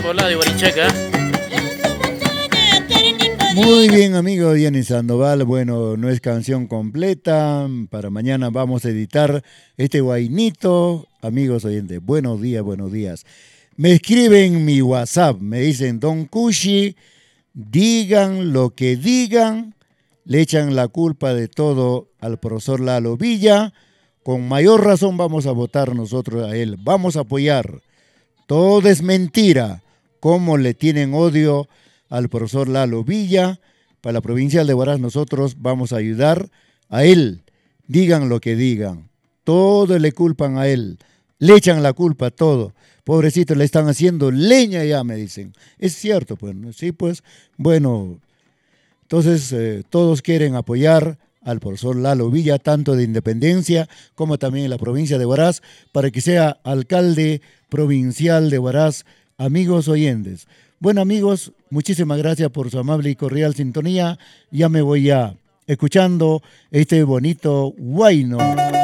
Hola de Baricheca. Muy bien, amigo Diony Sandoval. Bueno, no es canción completa. Para mañana vamos a editar este guainito. Amigos oyentes, buenos días, buenos días. Me escriben mi WhatsApp, me dicen, Don Cushi, digan lo que digan, le echan la culpa de todo al profesor Lalo Villa. Con mayor razón vamos a votar nosotros a él. Vamos a apoyar. Todo es mentira. Cómo le tienen odio al profesor Lalo Villa. Para la provincial de Huaraz nosotros vamos a ayudar a él. Digan lo que digan. Todo le culpan a él. Le echan la culpa a todo. Pobrecito, le están haciendo leña ya, me dicen. Es cierto, pues, ¿no? Sí, pues, bueno. Entonces, todos quieren apoyar al profesor Lalo Villa, tanto de Independencia como también en la provincia de Huaraz, para que sea alcalde provincial de Huaraz. Amigos oyentes. Bueno, amigos, muchísimas gracias por su amable y cordial sintonía. Ya me voy a escuchando este bonito guayno.